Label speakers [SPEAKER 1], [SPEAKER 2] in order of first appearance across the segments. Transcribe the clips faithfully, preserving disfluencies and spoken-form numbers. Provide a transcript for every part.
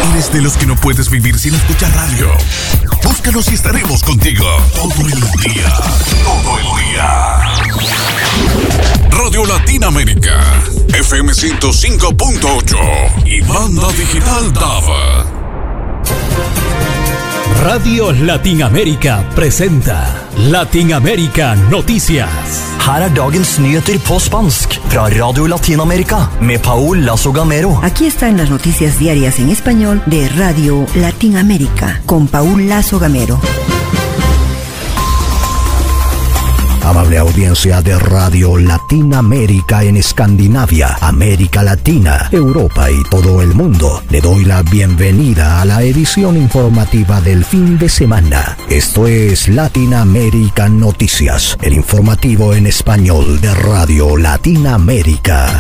[SPEAKER 1] ¿Eres de los que no puedes vivir sin escuchar radio? Búscanos y estaremos contigo todo el día. Todo el día. Radio Latinoamérica, F M ciento cinco punto ocho y banda digital D A B.
[SPEAKER 2] Radio Latinoamérica presenta Latinoamérica Noticias.
[SPEAKER 3] Her er dagens nyheter på spansk fra Radio Latinoamérica med Paul Lazo Gamero.
[SPEAKER 4] Aquí están las noticias diarias en español de Radio Latinoamérica con Paul Lazo Gamero.
[SPEAKER 5] Amable audiencia de Radio Latinoamérica en Escandinavia, América Latina, Europa y todo el mundo. Le doy la bienvenida a la edición informativa del fin de semana. Esto es Latinoamérica Noticias, el informativo en español de Radio Latinoamérica.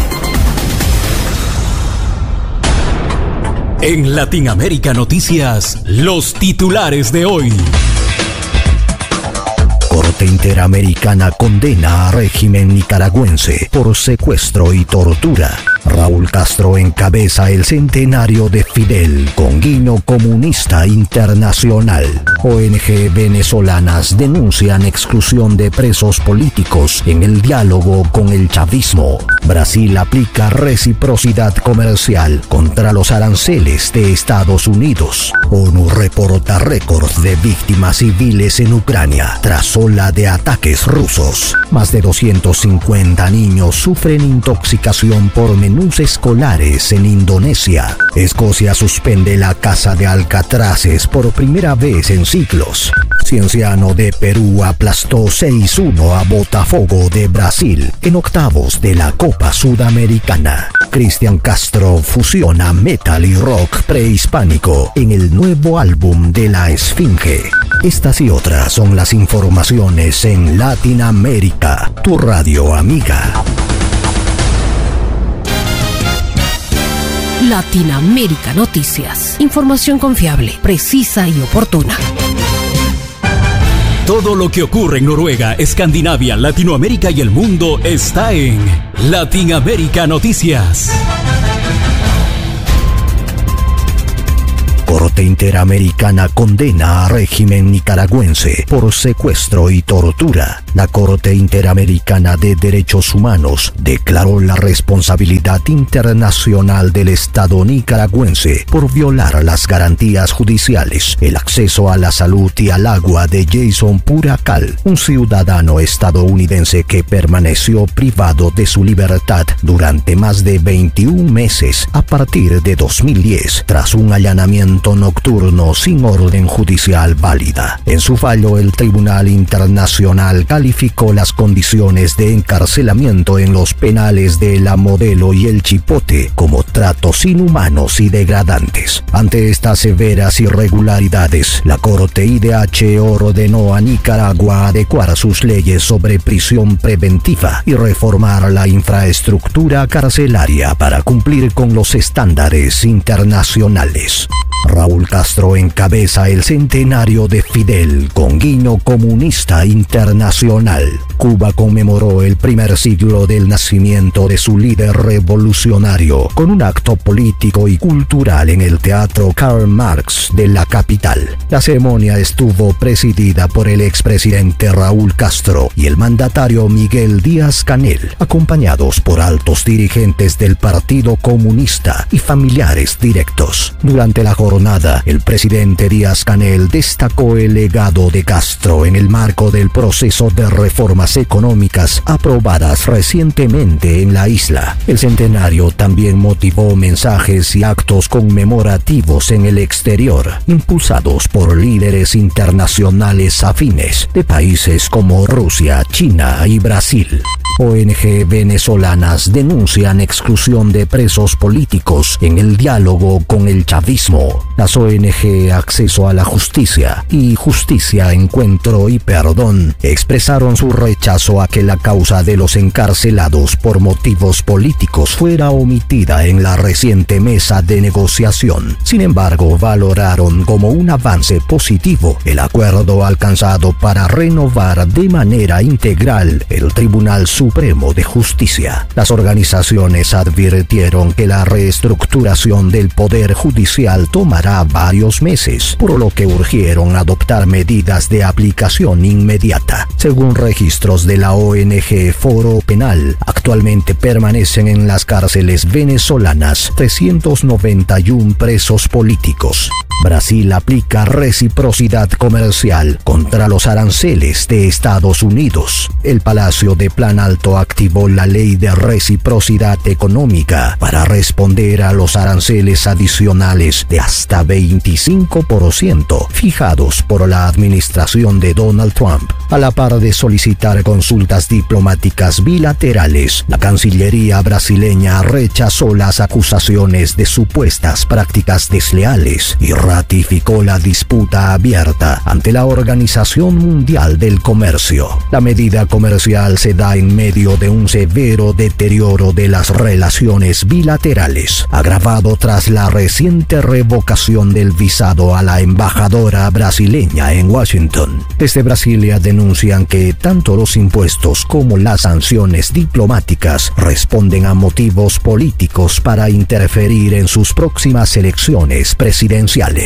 [SPEAKER 2] En Latinoamérica Noticias, los titulares de hoy.
[SPEAKER 5] Corte Interamericana condena a régimen nicaragüense por secuestro y tortura. Raúl Castro encabeza el centenario de Fidel con guiño comunista internacional. O N G venezolanas denuncian exclusión de presos políticos en el diálogo con el chavismo. Brasil aplica reciprocidad comercial contra los aranceles de Estados Unidos. ONU reporta récord de víctimas civiles en Ucrania tras ola de ataques rusos. Más de doscientos cincuenta niños sufren intoxicación por menús escolares en Indonesia. Escocia suspende la caza de alcatraces por primera vez en siglos. Cienciano de Perú aplastó seis uno a Botafogo de Brasil en octavos de la Copa Sudamericana. Cristian Castro fusiona metal y rock prehispánico en el nuevo álbum de La Esfinge. Estas y otras son las informaciones en Latinoamérica, tu radio amiga.
[SPEAKER 6] Latinoamérica Noticias. Información confiable, precisa y oportuna.
[SPEAKER 2] Todo lo que ocurre en Noruega, Escandinavia, Latinoamérica y el mundo está en Latinoamérica Noticias.
[SPEAKER 5] Corte Interamericana condena a régimen nicaragüense por secuestro y tortura. La Corte Interamericana de Derechos Humanos declaró la responsabilidad internacional del Estado nicaragüense por violar las garantías judiciales, el acceso a la salud y al agua de Jason Puracal, un ciudadano estadounidense que permaneció privado de su libertad durante más de veintiún meses a partir de dos mil diez, tras un allanamiento nocturno sin orden judicial válida. En su fallo, el Tribunal Internacional calificó las condiciones de encarcelamiento en los penales de La Modelo y El Chipote como tratos inhumanos y degradantes. Ante estas severas irregularidades, la Corte I D H ordenó a Nicaragua adecuar sus leyes sobre prisión preventiva y reformar la infraestructura carcelaria para cumplir con los estándares internacionales. Raúl Castro encabeza el centenario de Fidel con guiño comunista internacional. Cuba conmemoró el primer siglo del nacimiento de su líder revolucionario con un acto político y cultural en el Teatro Karl Marx de la capital. La ceremonia estuvo presidida por el expresidente Raúl Castro y el mandatario Miguel Díaz-Canel, acompañados por altos dirigentes del Partido Comunista y familiares directos. Durante la jornada, el presidente Díaz-Canel destacó el legado de Castro en el marco del proceso de reformas económicas aprobadas recientemente en la isla. El centenario también motivó mensajes y actos conmemorativos en el exterior, impulsados por líderes internacionales afines de países como Rusia, China y Brasil. O N G venezolanas denuncian exclusión de presos políticos en el diálogo con el chavismo. México. Las O N G Acceso a la Justicia y Justicia, Encuentro y Perdón expresaron su rechazo a que la causa de los encarcelados por motivos políticos fuera omitida en la reciente mesa de negociación. Sin embargo, valoraron como un avance positivo el acuerdo alcanzado para renovar de manera integral el Tribunal Supremo de Justicia. Las organizaciones advirtieron que la reestructuración del Poder Judicial tomará varios meses, por lo que urgieron adoptar medidas de aplicación inmediata. Según registros de la O N G Foro Penal, actualmente permanecen en las cárceles venezolanas trescientos noventa y uno presos políticos. Brasil aplica reciprocidad comercial contra los aranceles de Estados Unidos. El Palacio de Plan Alto activó la ley de reciprocidad económica para responder a los aranceles adicionales de hasta veinticinco por ciento fijados por la administración de Donald Trump. A la par de solicitar consultas diplomáticas bilaterales, la Cancillería brasileña rechazó las acusaciones de supuestas prácticas desleales y ratificó la disputa abierta ante la Organización Mundial del Comercio. La medida comercial se da en medio de un severo deterioro de las relaciones bilaterales, agravado tras la reciente revocación del visado a la embajadora brasileña en Washington. Desde Brasilia denuncian que tanto los impuestos como las sanciones diplomáticas responden a motivos políticos para interferir en sus próximas elecciones presidenciales.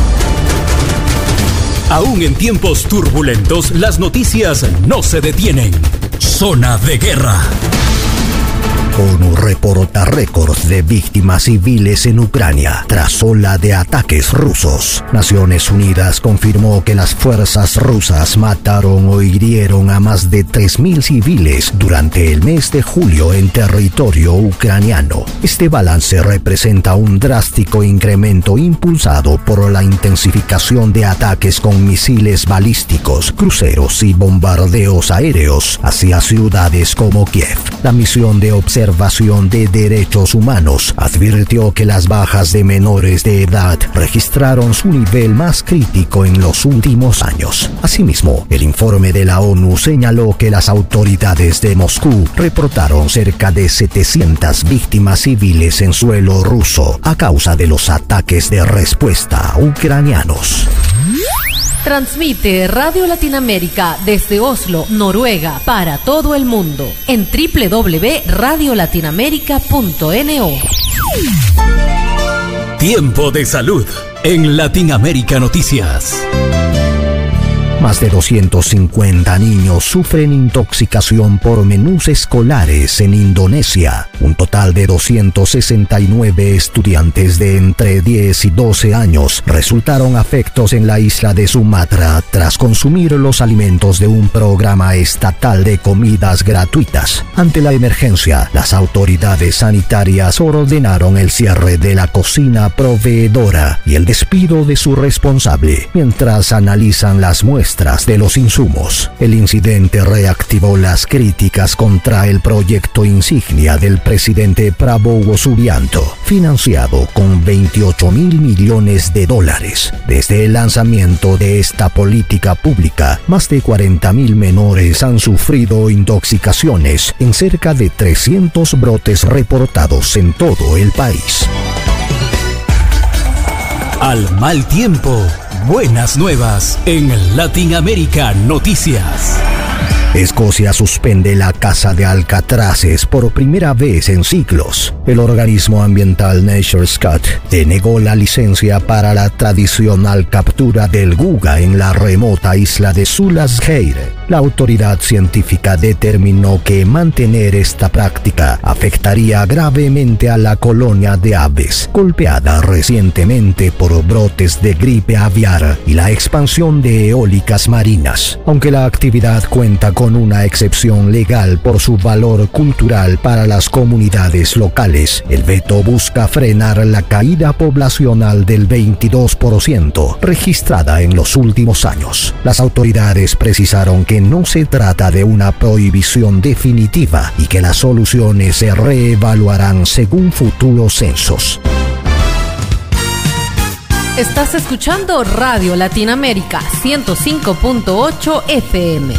[SPEAKER 2] Aún en tiempos turbulentos, las noticias no se detienen. Zona de guerra.
[SPEAKER 5] ONU reporta récords de víctimas civiles en Ucrania tras ola de ataques rusos. Naciones Unidas confirmó que las fuerzas rusas mataron o hirieron a más de tres mil civiles durante el mes de julio en territorio ucraniano. Este balance representa un drástico incremento impulsado por la intensificación de ataques con misiles balísticos, cruceros y bombardeos aéreos hacia ciudades como Kiev. La misión de observación de Derechos Humanos advirtió que las bajas de menores de edad registraron su nivel más crítico en los últimos años. Asimismo, el informe de la ONU señaló que las autoridades de Moscú reportaron cerca de setecientas víctimas civiles en suelo ruso a causa de los ataques de respuesta ucranianos.
[SPEAKER 6] Transmite Radio Latinoamérica desde Oslo, Noruega, para todo el mundo en doble u doble u doble u punto radio latinoamérica punto no.
[SPEAKER 2] Tiempo de salud en Latinoamérica Noticias.
[SPEAKER 5] Más de doscientos cincuenta niños sufren intoxicación por menús escolares en Indonesia. Un total de doscientos sesenta y nueve estudiantes de entre diez y doce años resultaron afectados en la isla de Sumatra tras consumir los alimentos de un programa estatal de comidas gratuitas. Ante la emergencia, las autoridades sanitarias ordenaron el cierre de la cocina proveedora y el despido de su responsable, mientras analizan las muestras de los insumos. El incidente reactivó las críticas contra el proyecto insignia del presidente Prabowo Subianto, financiado con veintiocho mil millones de dólares. Desde el lanzamiento de esta política pública, más de cuarenta mil menores han sufrido intoxicaciones en cerca de trescientos brotes reportados en todo el país.
[SPEAKER 2] Al mal tiempo, buenas nuevas en Latinoamérica Noticias.
[SPEAKER 5] Escocia suspende la caza de alcatraces por primera vez en siglos. El organismo ambiental NatureScout denegó la licencia para la tradicional captura del guga en la remota isla de Sulasgeir. La autoridad científica determinó que mantener esta práctica afectaría gravemente a la colonia de aves, golpeada recientemente por brotes de gripe aviar y la expansión de eólicas marinas. Aunque la actividad cuenta con una excepción legal por su valor cultural para las comunidades locales, el veto busca frenar la caída poblacional del veintidós por ciento registrada en los últimos años. Las autoridades precisaron que no se trata de una prohibición definitiva y que las soluciones se reevaluarán según futuros censos.
[SPEAKER 6] Estás escuchando Radio Latinoamérica ciento cinco punto ocho F M.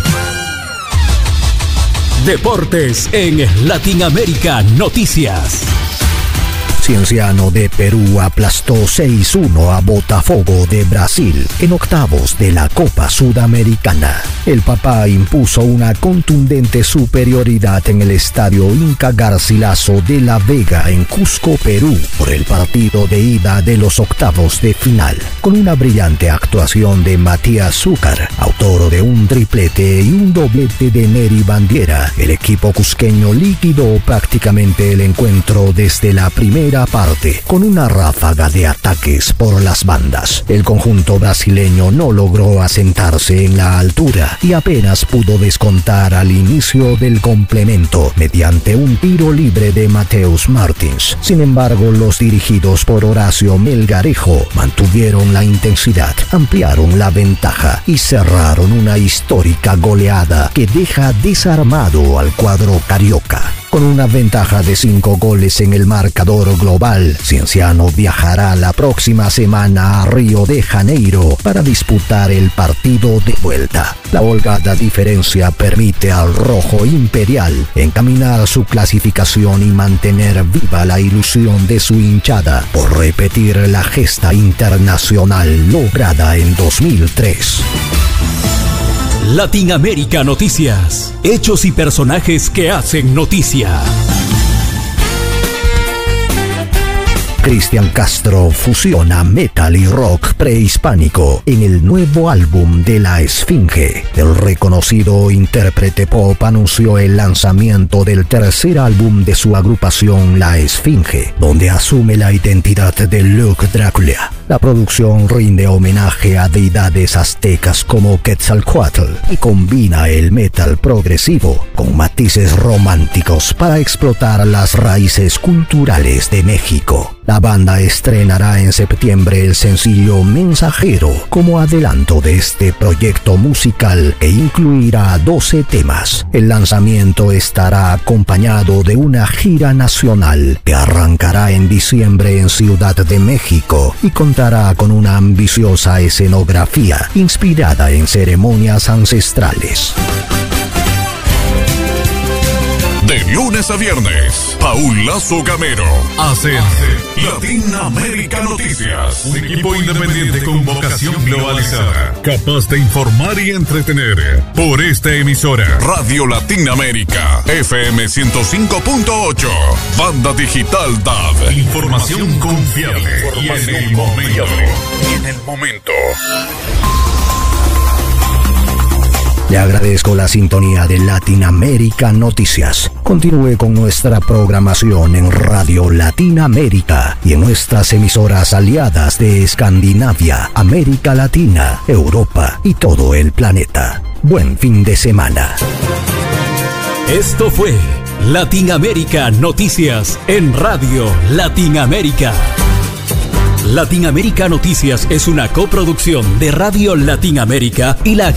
[SPEAKER 2] Deportes en Latinoamérica Noticias.
[SPEAKER 5] Cienciano de Perú aplastó seis uno a Botafogo de Brasil en octavos de la Copa Sudamericana. El Papá impuso una contundente superioridad en el estadio Inca Garcilaso de La Vega en Cusco, Perú, por el partido de ida de los octavos de final, con una brillante actuación de Matías Zúcar, autor de un triplete y un doblete de Neri Bandiera. El equipo cusqueño liquidó prácticamente el encuentro desde la primera parte, con una ráfaga de ataques por las bandas. El conjunto brasileño no logró asentarse en la altura y apenas pudo descontar al inicio del complemento mediante un tiro libre de Mateus Martins. Sin embargo, los dirigidos por Horacio Melgarejo mantuvieron la intensidad, ampliaron la ventaja y cerraron una histórica goleada que deja desarmado al cuadro carioca. Con una ventaja de cinco goles en el marcador global, Cienciano viajará la próxima semana a Río de Janeiro para disputar el partido de vuelta. La holgada diferencia permite al rojo imperial encaminar su clasificación y mantener viva la ilusión de su hinchada por repetir la gesta internacional lograda en dos mil tres.
[SPEAKER 2] Latinoamérica Noticias. Hechos y personajes que hacen noticia.
[SPEAKER 5] Cristian Castro fusiona metal y rock prehispánico en el nuevo álbum de La Esfinge. El reconocido intérprete pop anunció el lanzamiento del tercer álbum de su agrupación La Esfinge, donde asume la identidad de Luke Drácula. La producción rinde homenaje a deidades aztecas como Quetzalcóatl y combina el metal progresivo con matices románticos para explotar las raíces culturales de México. La banda estrenará en septiembre el sencillo Mensajero como adelanto de este proyecto musical que incluirá doce temas. El lanzamiento estará acompañado de una gira nacional que arrancará en diciembre en Ciudad de México y contará con una ambiciosa escenografía inspirada en ceremonias ancestrales.
[SPEAKER 1] De lunes a viernes, Paul Lazo Gamero hace Latinoamérica Noticias. Un equipo independiente con vocación globalizada, capaz de informar y entretener. Por esta emisora, Radio Latinoamérica, F M ciento cinco punto ocho, Banda Digital D A B. Información confiable y en el momento. Y en el momento.
[SPEAKER 5] Le agradezco la sintonía de Latinoamérica Noticias. Continúe con nuestra programación en Radio Latinoamérica y en nuestras emisoras aliadas de Escandinavia, América Latina, Europa y todo el planeta. Buen fin de semana.
[SPEAKER 2] Esto fue Latinoamérica Noticias en Radio Latinoamérica. Latinoamérica Noticias es una coproducción de Radio Latinoamérica y la